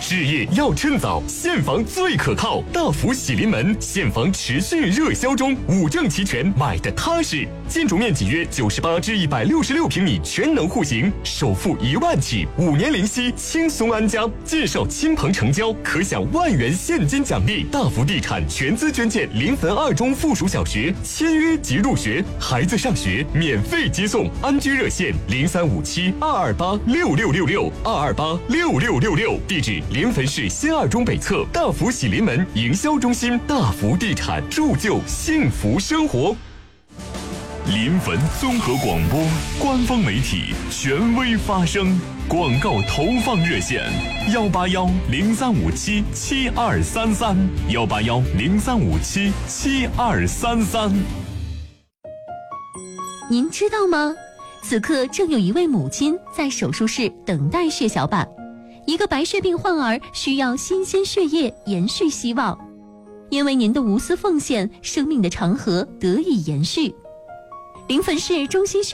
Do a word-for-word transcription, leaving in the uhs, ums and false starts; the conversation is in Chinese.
置业要趁早，现房最可靠。大福喜临门，现房持续热销中，五证齐全，买的踏实。建筑面积约九十八至一百六十六平米，全能户型，首付一万起，五年零息，轻松安家。介绍亲朋成交，可享万元现金奖励。大福地产全资捐建临汾二中附属小学，签约即入学，孩子上学免费接送。安居热线零三五七二二八六六六六二二八六六六六，地址临汾市新二中北侧大福喜临门营销中心。大福地产铸就幸福生活。 临汾综合广播官方媒体，权威发声。广告投放热线：幺八幺零三五七七二三三，幺八幺零三五七七二三三。 您知道吗？此刻正有一位母亲在手术室等待血小板，一个白血病患儿需要新鲜血液延续希望。因为您的无私奉献，生命的长河得以延续。临汾市中心血